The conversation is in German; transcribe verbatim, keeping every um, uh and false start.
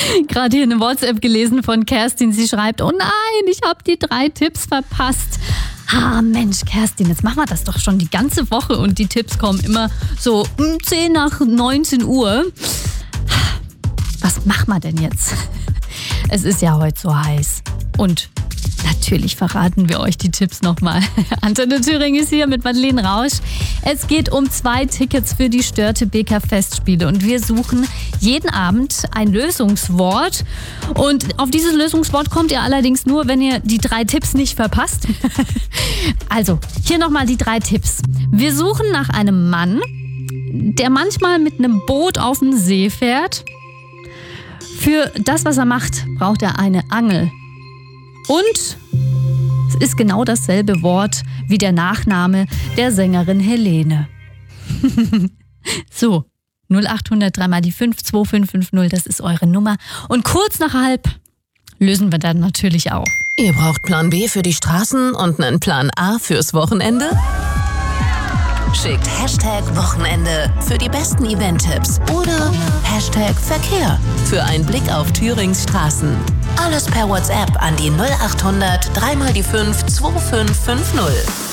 Gerade hier eine WhatsApp gelesen von Kerstin. Sie schreibt, oh nein, ich habe die drei Tipps verpasst. Ah, Mensch, Kerstin, jetzt machen wir das doch schon die ganze Woche und die Tipps kommen immer so um zehn nach neunzehn Uhr. Was machen wir denn jetzt? Es ist ja heute so heiß. Und natürlich verraten wir euch die Tipps nochmal. Antenne Thüringen ist hier mit Madeleine Rausch. Es geht um zwei Tickets für die Störtebeker Festspiele und wir suchen jeden Abend ein Lösungswort. Und auf dieses Lösungswort kommt ihr allerdings nur, wenn ihr die drei Tipps nicht verpasst. Also, hier nochmal die drei Tipps. Wir suchen nach einem Mann, der manchmal mit einem Boot auf dem See fährt. Für das, was er macht, braucht er eine Angel. Und es ist genau dasselbe Wort wie der Nachname der Sängerin Helene. So, null acht hundert drei mal die fünf zwei fünf fünf null, das ist eure Nummer. Und kurz nach halb lösen wir dann natürlich auf. Ihr braucht Plan B für die Straßen und einen Plan A fürs Wochenende? Schickt Hashtag Wochenende für die besten Event-Tipps oder Hashtag Verkehr für einen Blick auf Thürings Straßen. Alles per WhatsApp an die null acht hundert drei mal die fünf zwei fünf fünf null.